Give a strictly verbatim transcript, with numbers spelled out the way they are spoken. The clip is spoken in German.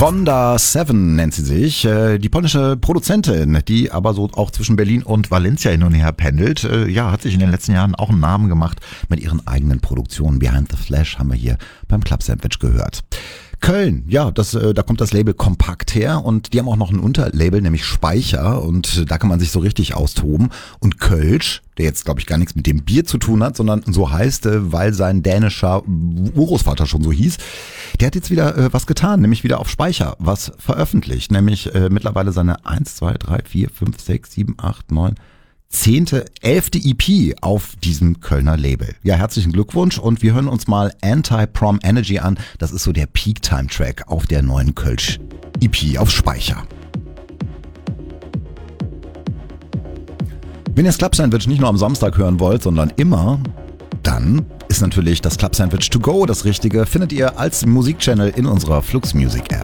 Wanda Seven nennt sie sich, die polnische Produzentin, die aber so auch zwischen Berlin und Valencia hin und her pendelt. Ja, hat sich in den letzten Jahren auch einen Namen gemacht mit ihren eigenen Produktionen. Behind the Flash haben wir hier beim Club Sandwich gehört. Köln, ja, das, äh, da kommt das Label Kompakt her und die haben auch noch ein Unterlabel, nämlich Speicher, und da kann man sich so richtig austoben. Und Kölsch, der jetzt glaube ich gar nichts mit dem Bier zu tun hat, sondern so heißt, äh, weil sein dänischer Urgroßvater schon so hieß, der hat jetzt wieder äh, was getan, nämlich wieder auf Speicher was veröffentlicht, nämlich äh, mittlerweile seine eins, zwei, drei, vier, fünf, sechs, sieben, acht, neun, zehnte, elfte E P auf diesem Kölner Label. Ja, herzlichen Glückwunsch und wir hören uns mal Anti-Prom Energy an. Das ist so der Peak-Time-Track auf der neuen Kölsch E P auf Speicher. Wenn ihr das Club Sandwich nicht nur am Samstag hören wollt, sondern immer, dann ist natürlich das Club Sandwich to go das Richtige. Findet ihr als Musikchannel in unserer Flux Music App.